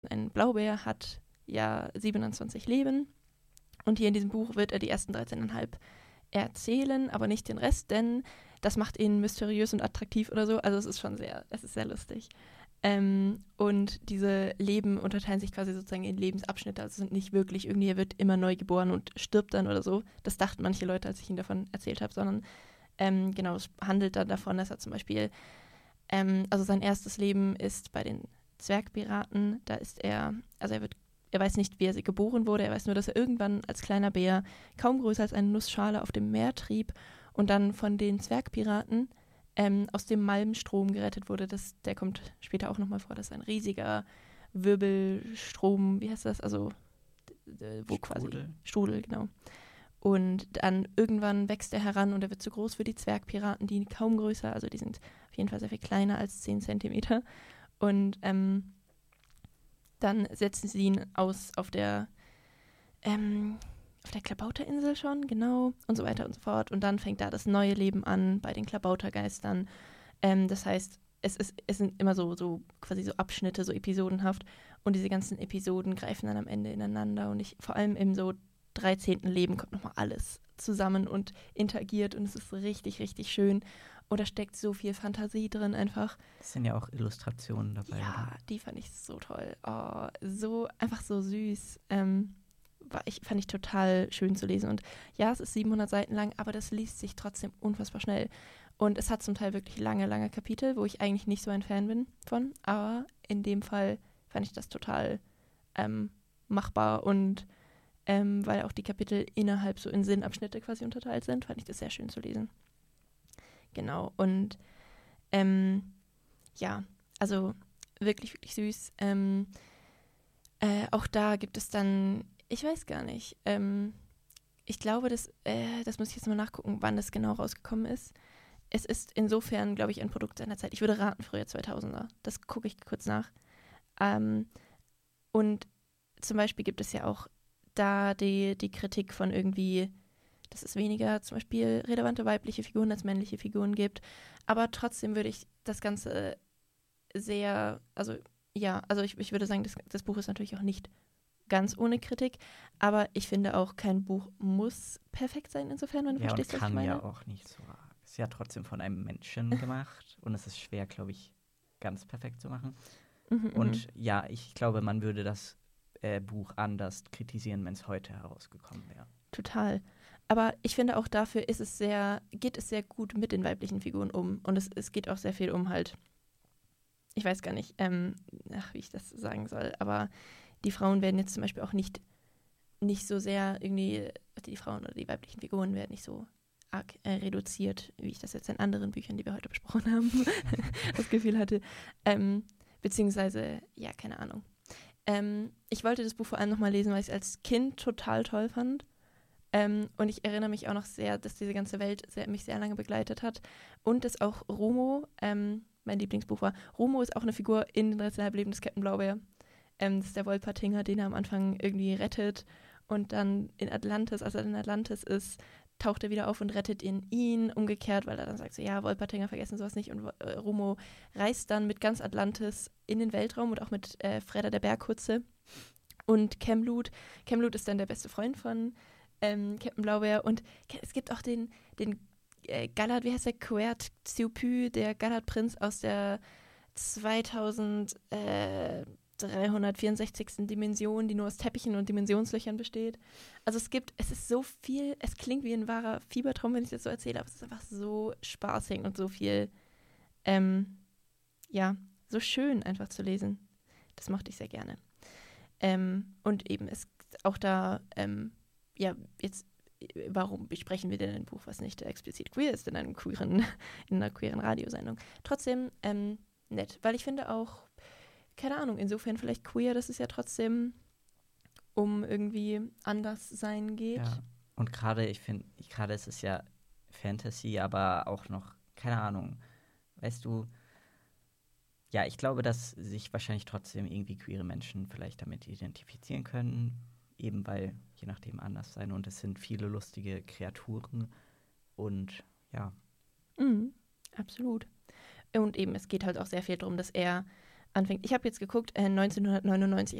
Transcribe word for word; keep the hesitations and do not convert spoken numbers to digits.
ein Blaubeer hat ja siebenundzwanzig Leben und hier in diesem Buch wird er die ersten dreizehn Komma fünf erzählen, aber nicht den Rest, denn das macht ihn mysteriös und attraktiv oder so. Also es ist schon sehr, es ist sehr lustig. Ähm, und diese Leben unterteilen sich quasi sozusagen in Lebensabschnitte, also sind nicht wirklich irgendwie, er wird immer neu geboren und stirbt dann oder so. Das dachten manche Leute, als ich ihnen davon erzählt habe, sondern ähm, genau, es handelt dann davon, dass er zum Beispiel, ähm, also sein erstes Leben ist bei den Zwergpiraten, da ist er, also er wird, er weiß nicht, wie er geboren wurde, er weiß nur, dass er irgendwann als kleiner Bär kaum größer als eine Nussschale auf dem Meer trieb und dann von den Zwergpiraten Ähm, aus dem Malmstrom gerettet wurde. Das, der kommt später auch nochmal vor. Das ist ein riesiger Wirbelstrom, wie heißt das? Also, d- wo Strudel. quasi. Strudel, genau. Und dann irgendwann wächst er heran und er wird zu groß für die Zwergpiraten, die kaum größer, also die sind auf jeden Fall sehr viel kleiner als zehn Zentimeter. Und ähm, dann setzen sie ihn aus auf der ähm, auf der Klabauterinsel schon, genau, und so weiter und so fort. Und dann fängt da das neue Leben an bei den Klabautergeistern. Ähm, das heißt, es, ist, es sind immer so, so quasi so Abschnitte, so episodenhaft. Und diese ganzen Episoden greifen dann am Ende ineinander. Und ich, vor allem im so dreizehnten Leben kommt nochmal alles zusammen und interagiert. Und es ist richtig, richtig schön. Und da steckt so viel Fantasie drin einfach. Es sind ja auch Illustrationen dabei. Ja, oder? die fand ich so toll. Oh, so, einfach so süß. Ähm, war ich, fand ich total schön zu lesen. Und ja, es ist siebenhundert Seiten lang, aber das liest sich trotzdem unfassbar schnell. Und es hat zum Teil wirklich lange, lange Kapitel, wo ich eigentlich nicht so ein Fan bin von. Aber in dem Fall fand ich das total ähm, machbar. Und ähm, weil auch die Kapitel innerhalb so in Sinnabschnitte quasi unterteilt sind, fand ich das sehr schön zu lesen. Genau. Und ähm, ja, also wirklich, wirklich süß. Ähm, äh, auch da gibt es dann, ich weiß gar nicht, ähm, ich glaube, das, äh, das muss ich jetzt mal nachgucken, wann das genau rausgekommen ist. Es ist insofern, glaube ich, ein Produkt seiner Zeit. Ich würde raten, früher zweitausender. Das gucke ich kurz nach. Ähm, und zum Beispiel gibt es ja auch da die, die Kritik von irgendwie, dass es weniger zum Beispiel relevante weibliche Figuren als männliche Figuren gibt. Aber trotzdem würde ich das Ganze sehr, also ja, also ich, ich würde sagen, das, das Buch ist natürlich auch nicht ganz ohne Kritik, aber ich finde auch, kein Buch muss perfekt sein, insofern, wenn du Ja, und verstehst, was ich kann meine. ja auch nicht so. Ist ja trotzdem von einem Menschen gemacht und es ist schwer, glaube ich, ganz perfekt zu machen. Mhm, mhm. Und ja, ich glaube, man würde das äh, Buch anders kritisieren, wenn es heute herausgekommen wäre. Total. Aber ich finde auch dafür ist es sehr, geht es sehr gut mit den weiblichen Figuren um. Und es, es geht auch sehr viel um halt, ich weiß gar nicht, ähm, ach, wie ich das sagen soll, aber die Frauen werden jetzt zum Beispiel auch nicht, nicht so sehr irgendwie, die Frauen oder die weiblichen Figuren werden nicht so arg äh, reduziert, wie ich das jetzt in anderen Büchern, die wir heute besprochen haben, das Gefühl hatte. Ähm, beziehungsweise, ja, keine Ahnung. Ähm, ich wollte das Buch vor allem nochmal lesen, weil ich es als Kind total toll fand. Ähm, und ich erinnere mich auch noch sehr, dass diese ganze Welt sehr, mich sehr lange begleitet hat. Und dass auch Romo, ähm, mein Lieblingsbuch war, Romo ist auch eine Figur in den dreizehnhalb Leben des Captain Blaubeer. Ähm, das ist der Wolpertinger, den er am Anfang irgendwie rettet. Und dann in Atlantis, als er in Atlantis ist, taucht er wieder auf und rettet ihn, ihn umgekehrt, weil er dann sagt so, ja, Wolpertinger vergessen sowas nicht. Und äh, Romo reist dann mit ganz Atlantis in den Weltraum und auch mit äh, Fredda der Berghutze und Kemlut. Kemlut ist dann der beste Freund von ähm, Captain Blaubeer. Und es gibt auch den, den äh, Gallard, wie heißt der? Quert Xiupü, der Gallard-Prinz aus der zweitausenddreihundertvierundsechzigsten Dimension, die nur aus Teppichen und Dimensionslöchern besteht. Also es gibt, es ist so viel, es klingt wie ein wahrer Fiebertraum, wenn ich das so erzähle, aber es ist einfach so spaßig und so viel, ähm, ja, so schön einfach zu lesen. Das mochte ich sehr gerne. Ähm, und eben ist auch da, ähm, ja, jetzt, warum besprechen wir denn ein Buch, was nicht explizit queer ist, in einem queeren, in einer queeren Radiosendung? Trotzdem ähm, nett, weil ich finde auch, keine Ahnung, insofern vielleicht queer, dass es ja trotzdem um irgendwie anders sein geht. Ja, und gerade, ich finde, gerade ist es ja Fantasy, aber auch noch, keine Ahnung, weißt du, ja, ich glaube, dass sich wahrscheinlich trotzdem irgendwie queere Menschen vielleicht damit identifizieren können, eben weil, je nachdem, anders sein und es sind viele lustige Kreaturen und ja. Mhm, absolut. Und eben, es geht halt auch sehr viel darum, dass er anfängt. Ich habe jetzt geguckt, äh, neunzehnhundertneunundneunzig